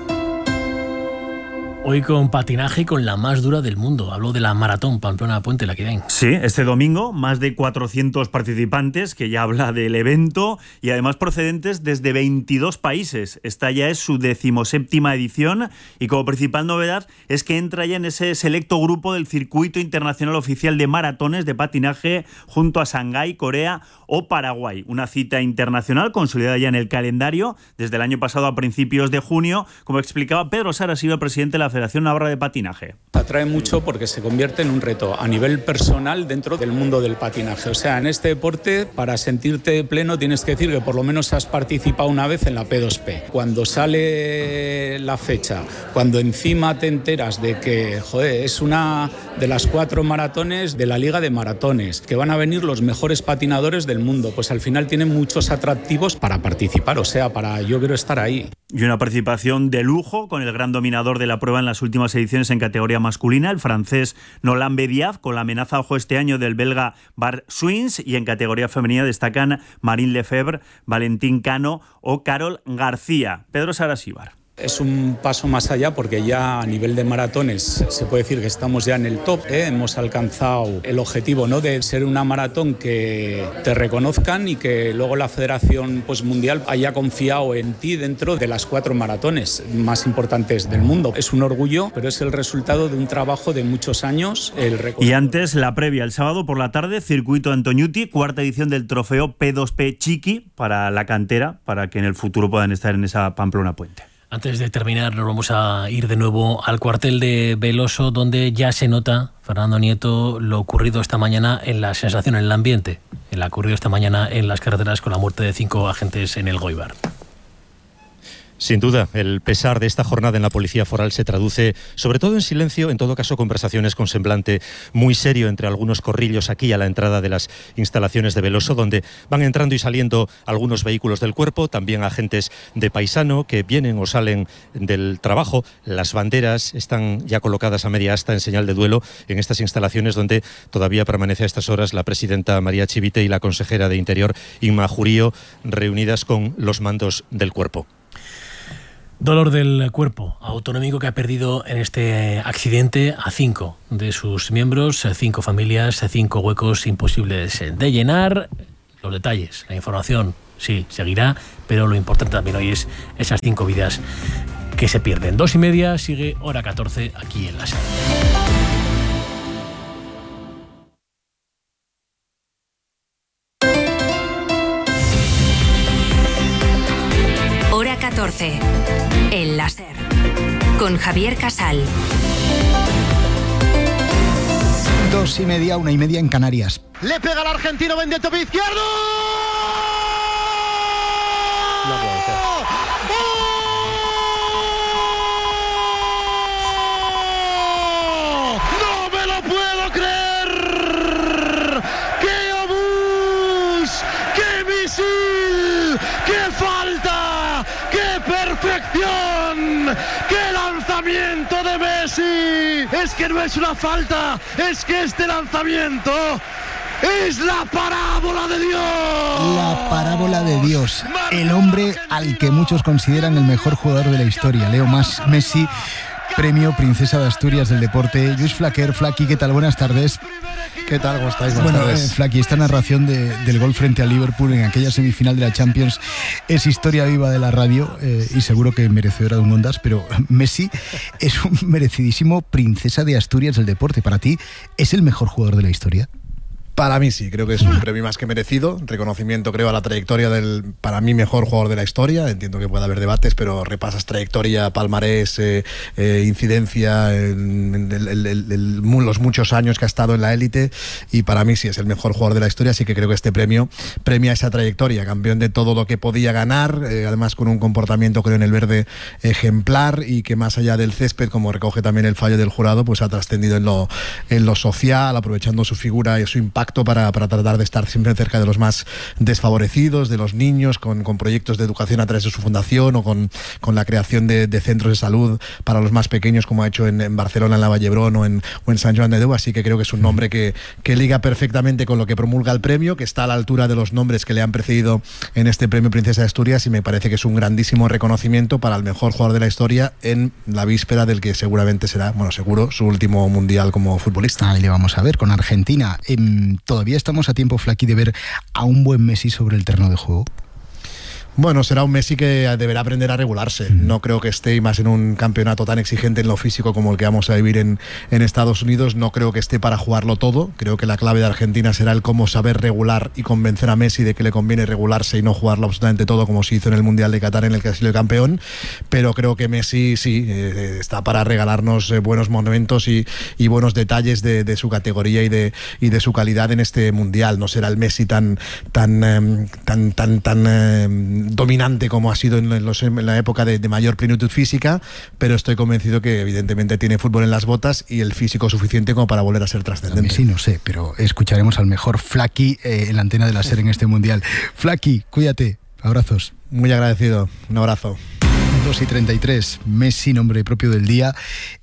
Hoy con patinaje y con la más dura del mundo. Hablo de la maratón Pamplona Puente Laquirain. Sí, este domingo más de 400 participantes, que ya habla del evento, y además procedentes desde 22 países. Esta ya es su 17ª edición y como principal novedad es que entra ya en ese selecto grupo del Circuito Internacional Oficial de Maratones de Patinaje junto a Shanghái, Corea o Paraguay. Una cita internacional consolidada ya en el calendario desde el año pasado a principios de junio, como explicaba Pedro Sarasíbar, presidente de la Federación Navarra de Patinaje. Atrae mucho porque se convierte en un reto a nivel personal dentro del mundo del patinaje. O sea, en este deporte, para sentirte pleno, tienes que decir que por lo menos has participado una vez en la P2P. Cuando sale la fecha, cuando encima te enteras de que, es una de las 4 maratones de la Liga de Maratones, que van a venir los mejores patinadores del mundo, pues al final tienen muchos atractivos para participar. O sea, yo quiero estar ahí. Y una participación de lujo con el gran dominador de la prueba en las últimas ediciones en categoría masculina, el francés Nolan Bediaf, con la amenaza ojo este año del belga Bart Swins, y en categoría femenina destacan Marine Lefebvre, Valentín Cano o Carol García. Pedro Sarasíbar. Es un paso más allá porque ya a nivel de maratones se puede decir que estamos ya en el top, hemos alcanzado el objetivo, ¿no?, de ser una maratón que te reconozcan y que luego la Federación Mundial haya confiado en ti dentro de las 4 maratones más importantes del mundo. Es un orgullo, pero es el resultado de un trabajo de muchos años. Y antes, la previa, el sábado por la tarde, Circuito Antoñuti, 4ª edición del trofeo P2P Chiqui para la cantera, para que en el futuro puedan estar en esa Pamplona Puente. Antes de terminar, nos vamos a ir de nuevo al cuartel de Veloso, donde ya se nota, Fernando Nieto, lo ocurrido esta mañana en la sensación, en el ambiente, en lo ocurrido esta mañana en las carreteras con la muerte de 5 agentes en el Goibar. Sin duda, el pesar de esta jornada en la Policía Foral se traduce sobre todo en silencio, en todo caso conversaciones con semblante muy serio entre algunos corrillos aquí a la entrada de las instalaciones de Veloso, donde van entrando y saliendo algunos vehículos del cuerpo, también agentes de paisano que vienen o salen del trabajo. Las banderas están ya colocadas a media asta en señal de duelo en estas instalaciones donde todavía permanece a estas horas la presidenta María Chivite y la consejera de Interior Inma Jurío, reunidas con los mandos del cuerpo. Dolor del cuerpo autonómico que ha perdido en este accidente a 5 de sus miembros, 5 familias, 5 huecos imposibles de llenar. Los detalles, la información, sí, seguirá, pero lo importante también hoy es esas 5 vidas que se pierden. 2:30, sigue Hora 14 aquí en la SER. Hora 14, en la SER, con Javier Casal. 2:30, 1:30 en Canarias. Le pega al argentino, vende tope izquierdo. No puede ser. ¡No me lo puedo creer! ¡Qué obús! ¡Qué misil! ¡Qué falta! ¡Qué perfección! ¡Qué lanzamiento de Messi! Es que no es una falta, es que este lanzamiento es la parábola de Dios. La parábola de Dios. El hombre al que muchos consideran el mejor jugador de la historia, Leo Messi, premio Princesa de Asturias del Deporte. Lluís Flaquer, Flaqui, ¿qué tal? Buenas tardes. ¿Qué tal? ¿Cómo estáis? Bueno, Flaqui, esta narración del gol frente al Liverpool en aquella semifinal de la Champions es historia viva de la radio y seguro que merecedora de un Ondas, pero Messi es un merecidísimo Princesa de Asturias del Deporte. ¿Para ti es el mejor jugador de la historia? Para mí sí, creo que es un premio más que merecido, reconocimiento creo a la trayectoria del, para mí, mejor jugador de la historia. Entiendo que puede haber debates, pero repasas trayectoria, palmarés, incidencia, los muchos años que ha estado en la élite, y para mí sí es el mejor jugador de la historia, así que creo que este premio premia esa trayectoria, campeón de todo lo que podía ganar, además con un comportamiento, creo, en el verde ejemplar, y que más allá del césped, como recoge también el fallo del jurado, pues ha trascendido en lo social, aprovechando su figura y su impacto para tratar de estar siempre cerca de los más desfavorecidos, de los niños, con proyectos de educación a través de su fundación, o con la creación de centros de salud para los más pequeños, como ha hecho en Barcelona, en la Vallebrón o en Sant Joan de Déu. Así que creo que es un nombre que liga perfectamente con lo que promulga el premio, que está a la altura de los nombres que le han precedido en este premio Princesa de Asturias, y me parece que es un grandísimo reconocimiento para el mejor jugador de la historia en la víspera del que seguramente será, bueno, seguro, su último mundial como futbolista. Ahí le vamos a ver con Argentina. ¿Todavía estamos a tiempo, Flaqui, de ver a un buen Messi sobre el terreno de juego? Bueno, será un Messi que deberá aprender a regularse. No creo que esté, y más en un campeonato tan exigente en lo físico como el que vamos a vivir en Estados Unidos, no creo que esté para jugarlo todo. Creo que la clave de Argentina será el cómo saber regular y convencer a Messi de que le conviene regularse y no jugarlo absolutamente todo, como se hizo en el Mundial de Qatar, en el que ha sido campeón. Pero creo que Messi sí está para regalarnos buenos momentos y buenos detalles de su categoría y de su calidad en este Mundial. No será el Messi tan dominante como ha sido en la época de mayor plenitud física, pero estoy convencido que evidentemente tiene fútbol en las botas y el físico suficiente como para volver a ser trascendente. Sí, no sé, pero escucharemos al mejor Flaqui en la antena de la SER en este Mundial. Flaqui, cuídate, abrazos. Muy agradecido, un abrazo. 2:33, Messi, nombre propio del día.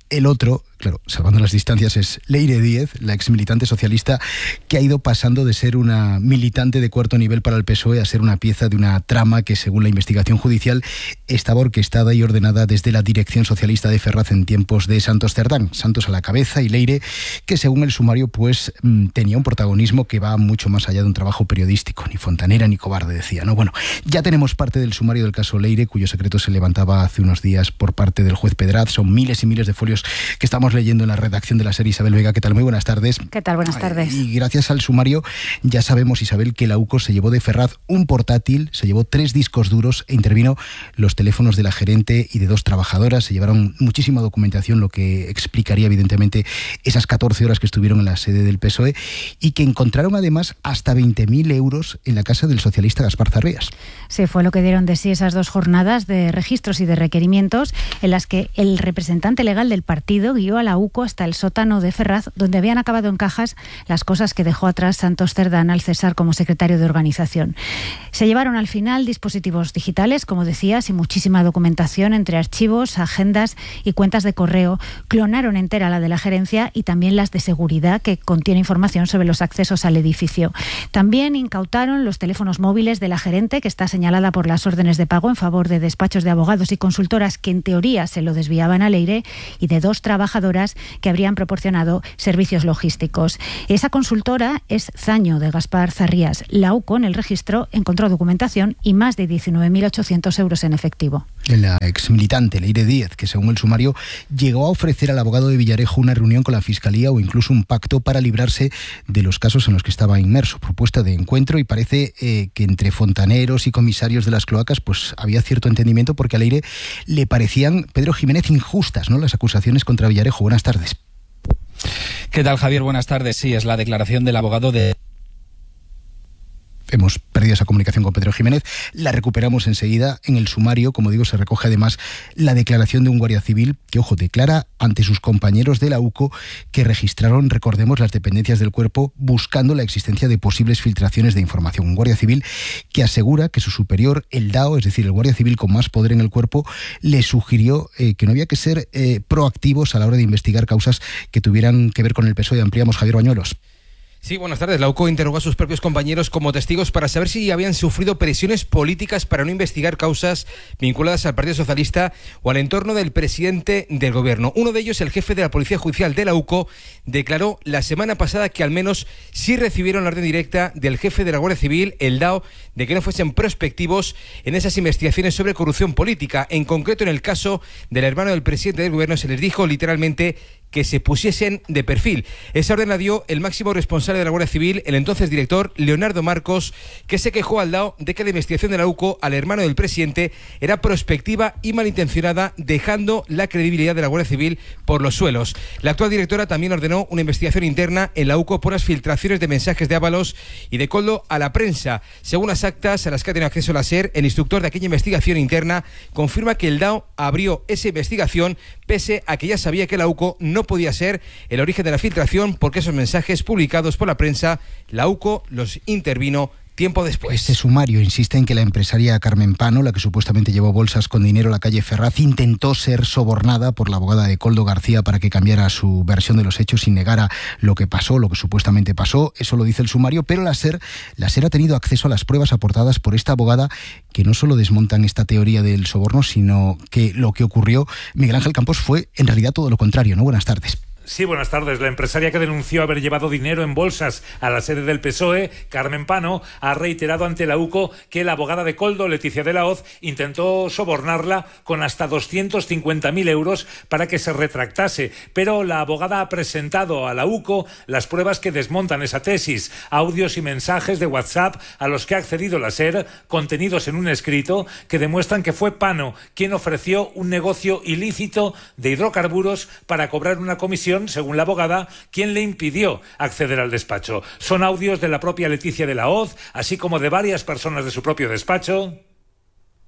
El otro, claro, salvando las distancias, es Leire Díez, la ex militante socialista que ha ido pasando de ser una militante de cuarto nivel para el PSOE a ser una pieza de una trama que, según la investigación judicial, estaba orquestada y ordenada desde la dirección socialista de Ferraz en tiempos de Santos Cerdán. Santos a la cabeza y Leire, que según el sumario, pues tenía un protagonismo que va mucho más allá de un trabajo periodístico. Ni fontanera ni cobarde, decía, ¿no? Bueno, ya tenemos parte del sumario del caso Leire, cuyo secreto se levantaba hace unos días por parte del juez Pedraz. Son miles y miles de folios que estamos leyendo en la redacción de la SER. Isabel Vega, ¿qué tal? Muy buenas tardes. ¿Qué tal? Buenas tardes. Y gracias al sumario ya sabemos, Isabel, que la UCO se llevó de Ferraz un portátil, se llevó 3 discos duros e intervino los teléfonos de la gerente y de 2 trabajadoras. Se llevaron muchísima documentación, lo que explicaría evidentemente esas 14 horas que estuvieron en la sede del PSOE, y que encontraron además hasta 20.000 euros en la casa del socialista Gaspar Zarrías. Sí, fue lo que dieron de sí esas 2 jornadas de registros y de requerimientos en las que el representante legal del partido guió a la UCO hasta el sótano de Ferraz, donde habían acabado en cajas las cosas que dejó atrás Santos Cerdán al cesar como secretario de organización. Se llevaron al final dispositivos digitales, como decías, y muchísima documentación entre archivos, agendas y cuentas de correo. Clonaron entera la de la gerencia y también las de seguridad, que contiene información sobre los accesos al edificio. También incautaron los teléfonos móviles de la gerente, que está señalada por las órdenes de pago en favor de despachos de abogados y consultoras que en teoría se lo desviaban a Leire, y de 2 trabajadoras que habrían proporcionado servicios logísticos. Esa consultora es Zaño, de Gaspar Zarrías. La UCO en el registro encontró documentación y más de 19.800 euros en efectivo. La exmilitante Leire Díez, que según el sumario llegó a ofrecer al abogado de Villarejo una reunión con la Fiscalía o incluso un pacto para librarse de los casos en los que estaba inmerso. Propuesta de encuentro, y parece que entre fontaneros y comisarios de las cloacas pues había cierto entendimiento, porque a Leire le parecían, Pedro Jiménez, injustas, ¿no?, las acusaciones contra Villarejo. Buenas tardes. ¿Qué tal, Javier? Buenas tardes. Sí, es la declaración del abogado de... Hemos perdido esa comunicación con Pedro Jiménez, la recuperamos enseguida. En el sumario, como digo, se recoge además la declaración de un guardia civil que, ojo, declara ante sus compañeros de la UCO que registraron, recordemos, las dependencias del cuerpo buscando la existencia de posibles filtraciones de información. Un guardia civil que asegura que su superior, el DAO, es decir, el guardia civil con más poder en el cuerpo, le sugirió que no había que ser proactivos a la hora de investigar causas que tuvieran que ver con el PSOE. Ampliamos, Javier Bañuelos. Sí, buenas tardes. La UCO interrogó a sus propios compañeros como testigos para saber si habían sufrido presiones políticas para no investigar causas vinculadas al Partido Socialista o al entorno del presidente del gobierno. Uno de ellos, el jefe de la Policía Judicial de la UCO, declaró la semana pasada que al menos sí recibieron la orden directa del jefe de la Guardia Civil, el DAO, de que no fuesen prospectivos en esas investigaciones sobre corrupción política. En concreto, en el caso del hermano del presidente del gobierno, se les dijo literalmente que se pusiesen de perfil. Esa orden la dio el máximo responsable de la Guardia Civil, el entonces director Leonardo Marcos, que se quejó al DAO de que la investigación de la UCO al hermano del presidente era prospectiva y malintencionada, dejando la credibilidad de la Guardia Civil por los suelos. La actual directora también ordenó una investigación interna en la UCO por las filtraciones de mensajes de Ábalos y de Koldo a la prensa. Según las actas a las que ha tenido acceso la SER, el instructor de aquella investigación interna confirma que el DAO abrió esa investigación pese a que ya sabía que la UCO no podía ser el origen de la filtración, porque esos mensajes publicados por la prensa, la UCO los intervino tiempo después. Este sumario insiste en que la empresaria Carmen Pano, la que supuestamente llevó bolsas con dinero a la calle Ferraz, intentó ser sobornada por la abogada de Koldo García para que cambiara su versión de los hechos y negara lo que pasó, lo que supuestamente pasó. Eso lo dice el sumario, pero la SER ha tenido acceso a las pruebas aportadas por esta abogada, que no solo desmontan esta teoría del soborno, sino que lo que ocurrió, Miguel Ángel Campos, fue en realidad todo lo contrario, ¿no? Buenas tardes. Sí, buenas tardes. La empresaria que denunció haber llevado dinero en bolsas a la sede del PSOE, Carmen Pano, ha reiterado ante la UCO que la abogada de Koldo, Leticia de la Hoz, intentó sobornarla con hasta 250.000 euros para que se retractase. Pero la abogada ha presentado a la UCO las pruebas que desmontan esa tesis, audios y mensajes de WhatsApp a los que ha accedido la SER, contenidos en un escrito que demuestran que fue Pano quien ofreció un negocio ilícito de hidrocarburos para cobrar una comisión, según la abogada, quien le impidió acceder al despacho. Son audios de la propia Leticia de la Hoz, así como de varias personas de su propio despacho.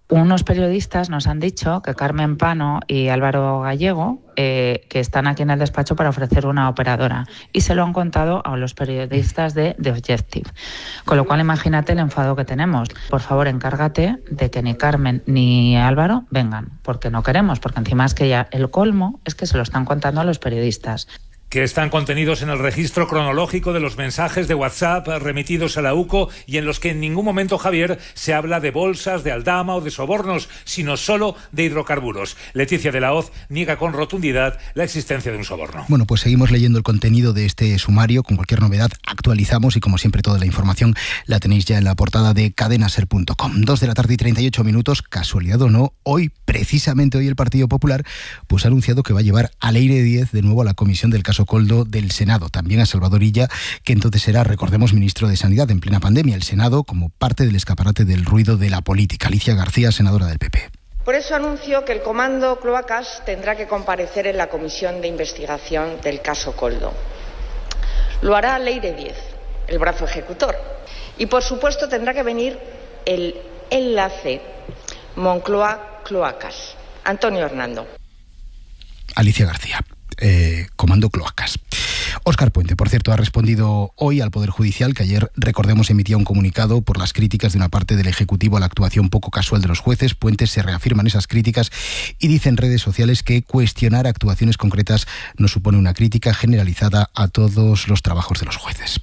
Unos periodistas nos han dicho que Carmen Pano y Álvaro Gallego que están aquí en el despacho para ofrecer una operadora y se lo han contado a los periodistas de The Objective. Con lo cual imagínate el enfado que tenemos. Por favor, encárgate de que ni Carmen ni Álvaro vengan, porque no queremos, porque encima es que ya el colmo es que se lo están contando a los periodistas. Que están contenidos en el registro cronológico de los mensajes de WhatsApp remitidos a la UCO y en los que en ningún momento, Javier, se habla de bolsas, de aldama o de sobornos, sino solo de hidrocarburos. Leticia de la Hoz niega con rotundidad la existencia de un soborno. Bueno, pues seguimos leyendo el contenido de este sumario. Con cualquier novedad actualizamos y, como siempre, toda la información la tenéis ya en la portada de cadenaser.com. 2:38 p.m, casualidad o no, hoy, precisamente hoy, el Partido Popular pues ha anunciado que va a llevar a Leire Díez de nuevo a la comisión del caso Coldo del Senado, también a Salvador Illa, que entonces era, recordemos, ministro de Sanidad en plena pandemia. El Senado como parte del escaparate del ruido de la política. Alicia García, senadora del PP. Por eso anuncio que el Comando Cloacas tendrá que comparecer en la comisión de investigación del caso Coldo. Lo hará Leire Díez, el brazo ejecutor. Y por supuesto tendrá que venir el enlace Moncloa-Cloacas, Antonio Hernando. Alicia García. Comando Cloacas. Óscar Puente, por cierto, ha respondido hoy al Poder Judicial, que ayer, recordemos, emitía un comunicado por las críticas de una parte del Ejecutivo a la actuación poco casual de los jueces. Puente se reafirma en esas críticas y dice en redes sociales que cuestionar actuaciones concretas no supone una crítica generalizada a todos los trabajos de los jueces.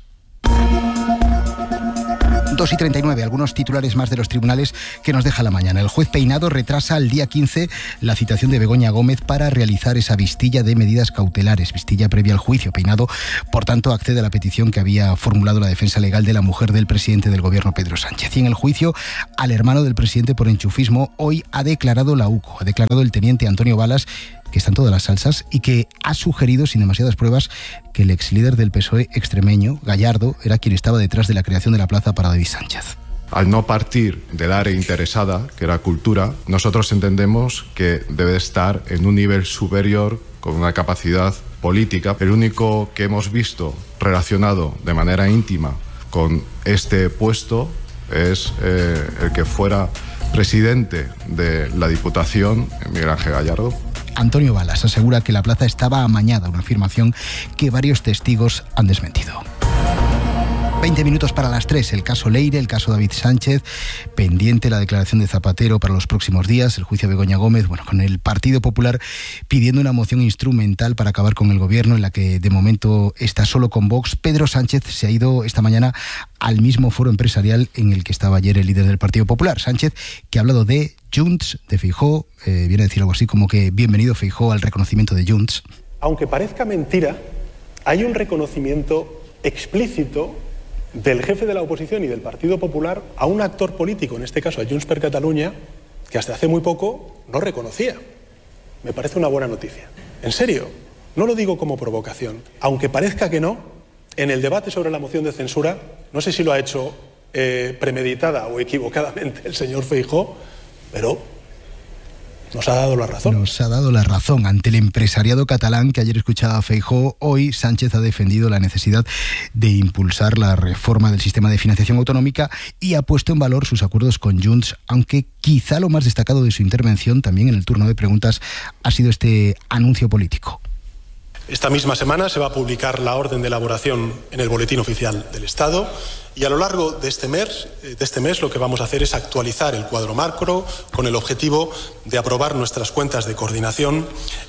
2:39, algunos titulares más de los tribunales que nos deja la mañana. El juez Peinado retrasa al día 15 la citación de Begoña Gómez para realizar esa vistilla de medidas cautelares, vistilla previa al juicio. Peinado, por tanto, accede a la petición que había formulado la defensa legal de la mujer del presidente del gobierno, Pedro Sánchez. Y en el juicio al hermano del presidente por enchufismo, hoy ha declarado la UCO, ha declarado el teniente Antonio Balas, que está en todas las salsas y que ha sugerido, sin demasiadas pruebas, que el exlíder del PSOE extremeño, Gallardo, era quien estaba detrás de la creación de la plaza para David Sánchez. Al no partir del área interesada, que era cultura, nosotros entendemos que debe estar en un nivel superior con una capacidad política. El único que hemos visto relacionado de manera íntima con este puesto es el que fuera presidente de la Diputación, Miguel Ángel Gallardo. Antonio Balas asegura que la plaza estaba amañada, una afirmación que varios testigos han desmentido. 20 minutos para las 3, el caso Leire, el caso David Sánchez, pendiente la declaración de Zapatero para los próximos días, el juicio de Begoña Gómez, bueno, con el Partido Popular pidiendo una moción instrumental para acabar con el gobierno, en la que de momento está solo con Vox. Pedro Sánchez se ha ido esta mañana al mismo foro empresarial en el que estaba ayer el líder del Partido Popular. Sánchez, que ha hablado de Junts, de Feijóo, viene a decir algo así como que bienvenido Feijóo al reconocimiento de Junts. Aunque parezca mentira, hay un reconocimiento explícito del jefe de la oposición y del Partido Popular a un actor político, en este caso a Junts per Catalunya, que hasta hace muy poco no reconocía. Me parece una buena noticia. En serio, no lo digo como provocación. Aunque parezca que no, en el debate sobre la moción de censura, no sé si lo ha hecho premeditada o equivocadamente el señor Feijóo, pero nos ha dado la razón. Nos ha dado la razón ante el empresariado catalán que ayer escuchaba a Feijóo. Hoy Sánchez ha defendido la necesidad de impulsar la reforma del sistema de financiación autonómica y ha puesto en valor sus acuerdos con Junts, aunque quizá lo más destacado de su intervención, también en el turno de preguntas, ha sido este anuncio político. Esta misma semana se va a publicar la orden de elaboración en el Boletín Oficial del Estado y a lo largo de este mes lo que vamos a hacer es actualizar el cuadro macro con el objetivo de aprobar nuestras cuentas de coordinación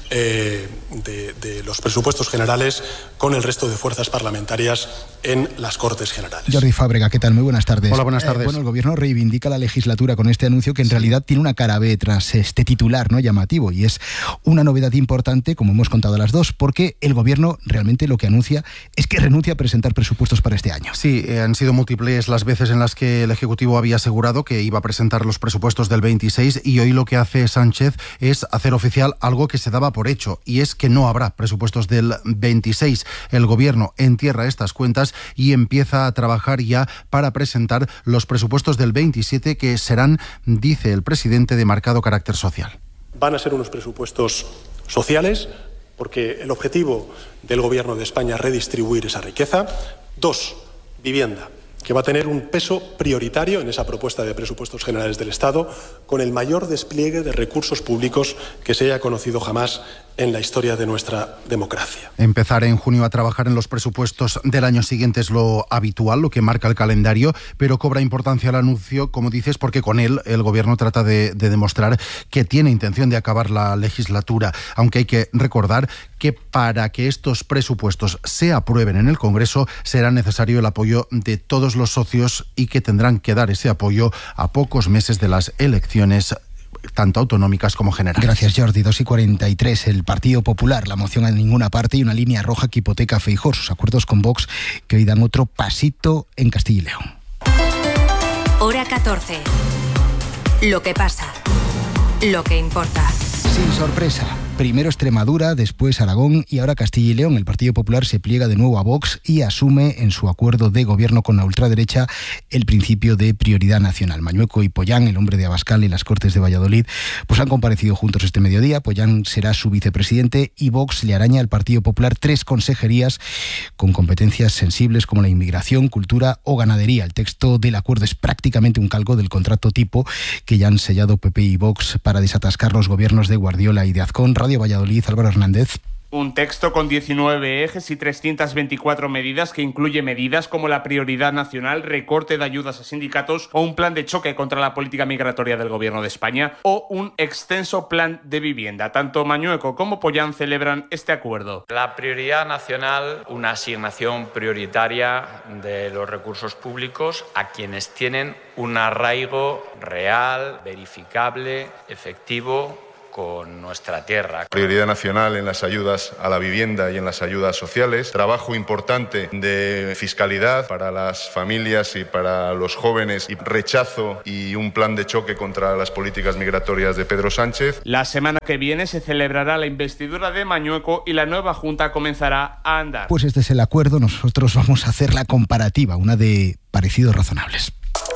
de los presupuestos generales con el resto de fuerzas parlamentarias en las Cortes Generales. Jordi Fábrega, ¿qué tal? Muy buenas tardes. Hola, buenas tardes. Bueno, el Gobierno reivindica la legislatura con este anuncio que en realidad tiene una cara B tras este titular, ¿no?, llamativo, y es una novedad importante, como hemos contado a las dos, porque el Gobierno realmente lo que anuncia es que renuncia a presentar presupuestos para este año. Sí, han sido múltiples las veces en las que el Ejecutivo había asegurado que iba a presentar los presupuestos del 26 y hoy lo que hace Sánchez es hacer oficial algo que se daba por hecho, y es que no habrá presupuestos del 26. El Gobierno entierra estas cuentas y empieza a trabajar ya para presentar los presupuestos del 27, que serán, dice el presidente, de marcado carácter social. Van a ser unos presupuestos sociales, porque el objetivo del Gobierno de España es redistribuir esa riqueza. 2, vivienda. que va a tener un peso prioritario en esa propuesta de presupuestos generales del Estado, con el mayor despliegue de recursos públicos que se haya conocido jamás en la historia de nuestra democracia. Empezar en junio a trabajar en los presupuestos del año siguiente es lo habitual, lo que marca el calendario, pero cobra importancia el anuncio, como dices, porque con él el Gobierno trata de demostrar que tiene intención de acabar la legislatura, aunque hay que recordar que para que estos presupuestos se aprueben en el Congreso será necesario el apoyo de todos los socios y que tendrán que dar ese apoyo a pocos meses de las elecciones tanto autonómicas como generales. Gracias, Jordi. 2:43. El Partido Popular, la moción a ninguna parte y una línea roja que hipoteca a Feijóo, sus acuerdos con Vox, que hoy dan otro pasito en Castilla y León. Hora 14. Lo que pasa. Lo que importa. Sin sorpresa. Primero Extremadura, después Aragón y ahora Castilla y León. El Partido Popular se pliega de nuevo a Vox y asume en su acuerdo de gobierno con la ultraderecha el principio de prioridad nacional. Mañueco y Pollán, el hombre de Abascal y las Cortes de Valladolid, pues han comparecido juntos este mediodía. Pollán será su vicepresidente y Vox le araña al Partido Popular 3 consejerías con competencias sensibles como la inmigración, cultura o ganadería. El texto del acuerdo es prácticamente un calco del contrato tipo que ya han sellado PP y Vox para desatascar los gobiernos de Guardiola y de Azcón. Radio Valladolid, Álvaro Hernández. Un texto con 19 ejes y 324 medidas que incluye medidas como la prioridad nacional, recorte de ayudas a sindicatos o un plan de choque contra la política migratoria del Gobierno de España o un extenso plan de vivienda. Tanto Mañueco como Pollán celebran este acuerdo. La prioridad nacional, una asignación prioritaria de los recursos públicos a quienes tienen un arraigo real, verificable, efectivo con nuestra tierra. Prioridad nacional en las ayudas a la vivienda y en las ayudas sociales. Trabajo importante de fiscalidad para las familias y para los jóvenes. Y rechazo y un plan de choque contra las políticas migratorias de Pedro Sánchez. La semana que viene se celebrará la investidura de Mañueco y la nueva Junta comenzará a andar. Pues este es el acuerdo. Nosotros vamos a hacer la comparativa, una de parecidos razonables.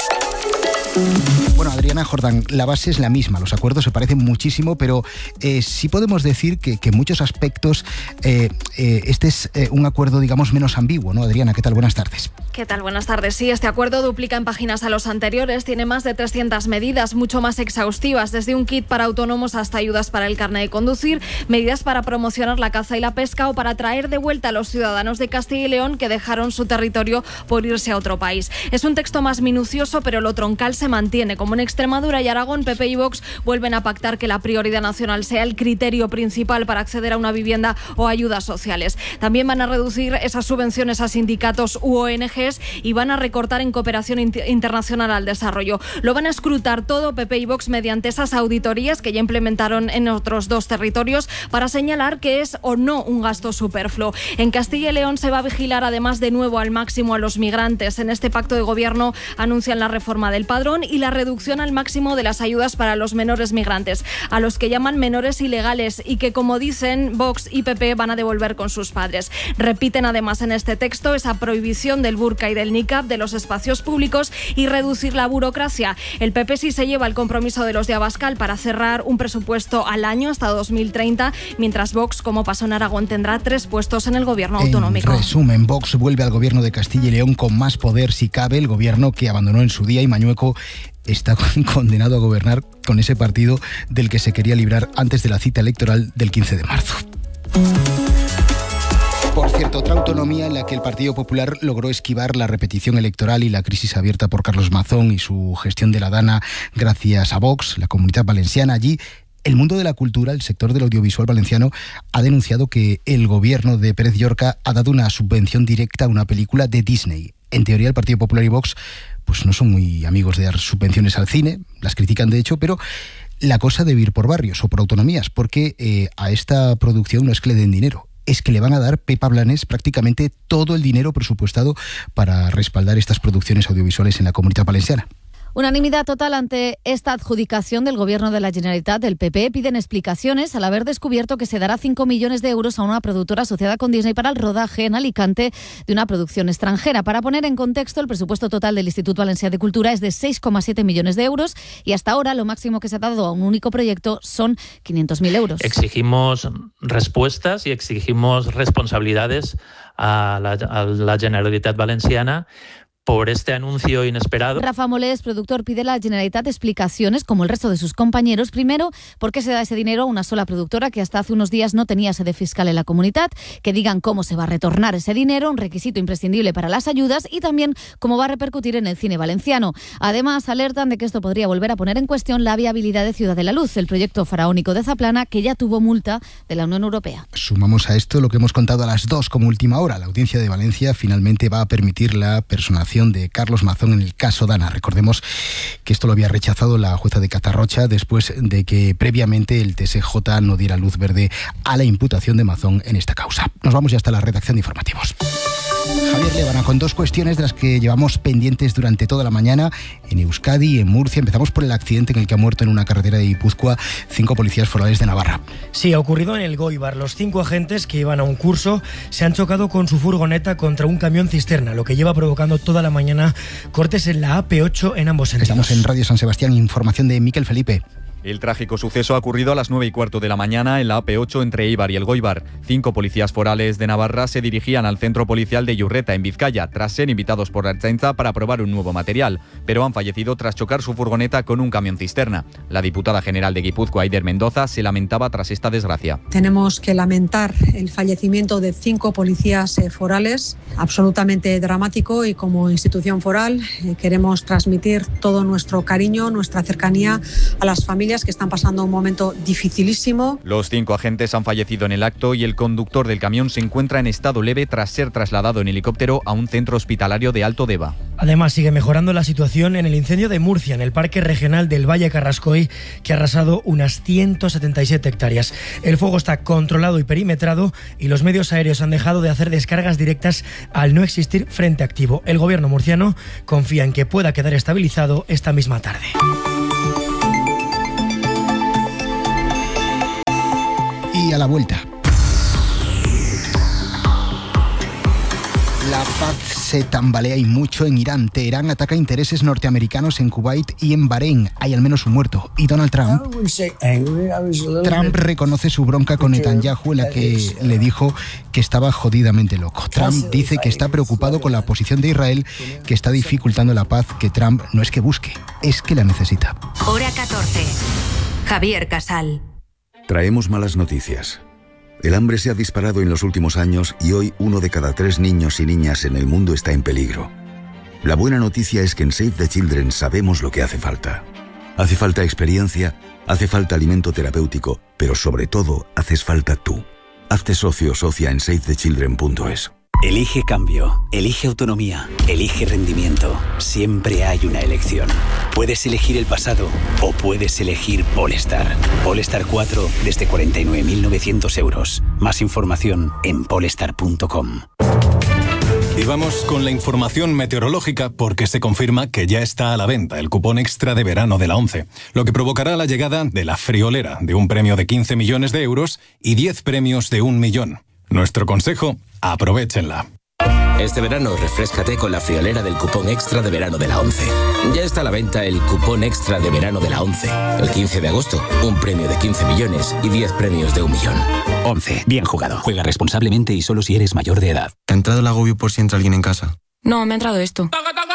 Bueno, Adriana Jordán, la base es la misma, los acuerdos se parecen muchísimo, pero sí podemos decir que en muchos aspectos este es un acuerdo, digamos, menos ambiguo, ¿no? Adriana, ¿qué tal? Buenas tardes. ¿Qué tal? Buenas tardes. Sí, este acuerdo duplica en páginas a los anteriores, tiene más de 300 medidas, mucho más exhaustivas, desde un kit para autónomos hasta ayudas para el carnet de conducir, medidas para promocionar la caza y la pesca o para traer de vuelta a los ciudadanos de Castilla y León que dejaron su territorio por irse a otro país. Es un texto más minucioso, pero lo troncal se mantiene. Como en Extremadura y Aragón, PP y Vox vuelven a pactar que la prioridad nacional sea el criterio principal para acceder a una vivienda o ayudas sociales. También van a reducir esas subvenciones a sindicatos u ONGs y van a recortar en cooperación internacional al desarrollo. Lo van a escrutar todo PP y Vox mediante esas auditorías que ya implementaron en otros 2 territorios para señalar que es o no un gasto superfluo. En Castilla y León se va a vigilar además de nuevo al máximo a los migrantes. En este pacto de gobierno anuncian la reforma del padrón y la reducción al máximo de las ayudas para los menores migrantes, a los que llaman menores ilegales y que, como dicen Vox y PP, van a devolver con sus padres. Repiten además en este texto esa prohibición del burka y del niqab de los espacios públicos y reducir la burocracia. El PP sí se lleva el compromiso de los de Abascal para cerrar un presupuesto al año hasta 2030, mientras Vox, como pasó en Aragón, tendrá 3 puestos en el gobierno autonómico. En resumen, Vox vuelve al gobierno de Castilla y León con más poder si cabe, el gobierno que abandonó en su día, y Mañueco está condenado a gobernar con ese partido del que se quería librar antes de la cita electoral del 15 de marzo. Por cierto, otra autonomía en la que el Partido Popular logró esquivar la repetición electoral y la crisis abierta por Carlos Mazón y su gestión de la Dana gracias a Vox, la Comunitat Valenciana. Allí, el mundo de la cultura, el sector del audiovisual valenciano, ha denunciado que el gobierno de Pérez Llorca ha dado una subvención directa a una película de Disney. En teoría, el Partido Popular y Vox pues no son muy amigos de dar subvenciones al cine, las critican de hecho, pero la cosa debe ir por barrios o por autonomías, porque a esta producción no es que le den dinero, es que le van a dar Pepa Blanes prácticamente todo el dinero presupuestado para respaldar estas producciones audiovisuales en la Comunitat Valenciana. Unanimidad total ante esta adjudicación del Gobierno de la Generalitat. Del PP piden explicaciones al haber descubierto que se dará 5 millones de euros a una productora asociada con Disney para el rodaje en Alicante de una producción extranjera. Para poner en contexto, el presupuesto total del Instituto Valencià de Cultura es de 6,7 millones de euros y hasta ahora lo máximo que se ha dado a un único proyecto son 500.000 euros. Exigimos respuestas y exigimos responsabilidades a la Generalitat Valenciana, por este anuncio inesperado. Rafa Molés, productor, pide a la Generalitat explicaciones, como el resto de sus compañeros. Primero, por qué se da ese dinero a una sola productora que hasta hace unos días no tenía sede fiscal en la Comunitat, que digan cómo se va a retornar ese dinero, un requisito imprescindible para las ayudas, y también cómo va a repercutir en el cine valenciano. Además, alertan de que esto podría volver a poner en cuestión la viabilidad de Ciudad de la Luz, el proyecto faraónico de Zaplana, que ya tuvo multa de la Unión Europea. Sumamos a esto lo que hemos contado a las 2 como última hora. La Audiencia de Valencia finalmente va a permitir la personación de Carlos Mazón en el caso Dana. Recordemos que esto lo había rechazado la jueza de Catarrocha después de que previamente el TSJ no diera luz verde a la imputación de Mazón en esta causa. Nos vamos ya hasta la redacción de informativos. Javier Lévana, con 2 cuestiones de las que llevamos pendientes durante toda la mañana en Euskadi y en Murcia. Empezamos por el accidente en el que ha muerto en una carretera de Guipúzcoa 5 policías forales de Navarra. Sí, ha ocurrido en el Goibar. Los 5 agentes que iban a un curso se han chocado con su furgoneta contra un camión cisterna, lo que lleva provocando toda la mañana cortes en la AP8 en ambos sentidos. Estamos en Radio San Sebastián, información de Miquel Felipe. El trágico suceso ha ocurrido a las 9:15 de la mañana en la AP8 entre Eibar y el Goibar. 5 policías forales de Navarra se dirigían al centro policial de Iurreta, en Vizcaya, tras ser invitados por la Ertzaintza para probar un nuevo material, pero han fallecido tras chocar su furgoneta con un camión cisterna. La diputada general de Guipúzcoa, Aider Mendoza, se lamentaba tras esta desgracia. Tenemos que lamentar el fallecimiento de 5 policías forales, absolutamente dramático, y como institución foral queremos transmitir todo nuestro cariño, nuestra cercanía a las familias que están pasando un momento dificilísimo. Los 5 agentes han fallecido en el acto y el conductor del camión se encuentra en estado leve tras ser trasladado en helicóptero a un centro hospitalario de Alto Deva. Además, sigue mejorando la situación en el incendio de Murcia, en el Parque Regional del Valle Carrascoy, que ha arrasado unas 177 hectáreas. El fuego está controlado y perimetrado y los medios aéreos han dejado de hacer descargas directas al no existir frente activo. El gobierno murciano confía en que pueda quedar estabilizado esta misma tarde. Y a la vuelta. La paz se tambalea y mucho en Irán. Teherán ataca intereses norteamericanos en Kuwait y en Bahrein. Hay al menos un muerto. Y Donald Trump reconoce su bronca con Netanyahu, en la que le dijo que estaba jodidamente loco. Trump dice que está preocupado con la posición de Israel, que está dificultando la paz que Trump no es que busque, es que la necesita. Hora 14. Javier Casal. Traemos malas noticias. El hambre se ha disparado en los últimos años y hoy 1 de cada 3 niños y niñas en el mundo está en peligro. La buena noticia es que en Save the Children sabemos lo que hace falta. Hace falta experiencia, hace falta alimento terapéutico, pero sobre todo haces falta tú. Hazte socio o socia en savethechildren.es. Elige cambio, elige autonomía, elige rendimiento. Siempre hay una elección. Puedes elegir el pasado o puedes elegir Polestar. Polestar 4 desde 49.900 euros. Más información en polestar.com. Y vamos con la información meteorológica porque se confirma que ya está a la venta el cupón extra de verano de la ONCE, lo que provocará la llegada de la friolera de un premio de 15 millones de euros y 10 premios de 1 millón. Nuestro consejo, aprovéchenla. Este verano refréscate con la friolera del cupón extra de verano de la ONCE. Ya está a la venta el cupón extra de verano de la ONCE. El 15 de agosto, un premio de 15 millones y 10 premios de 1 millón. ONCE, bien jugado. Juega responsablemente y solo si eres mayor de edad. ¿Te ha entrado el agobio por si entra alguien en casa? No, me ha entrado esto.